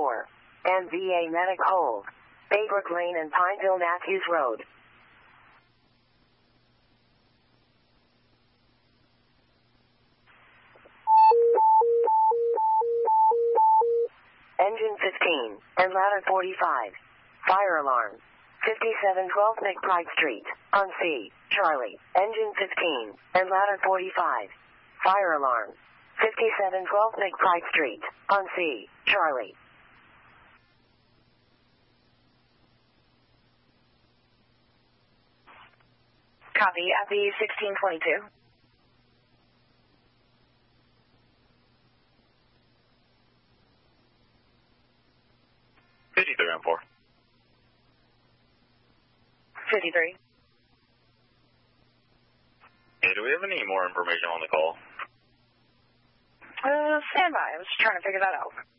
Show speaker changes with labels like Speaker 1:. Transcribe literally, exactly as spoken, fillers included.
Speaker 1: four. N V A Medic Hold. Baybrook Lane and Pineville Matthews Road. Engine fifteen, and ladder forty-five. Fire alarm. fifty-seven twelve McBride Street, on C, Charlie. Engine fifteen, and ladder forty-five. Fire alarm. fifty-seven twelve McBride Street, on C, Charlie.
Speaker 2: Copy at the sixteen twenty-two.
Speaker 3: fifty-three on four.
Speaker 2: fifty-three.
Speaker 3: Hey, do we have any more information on the call?
Speaker 2: Uh, stand by. I was trying to figure that out.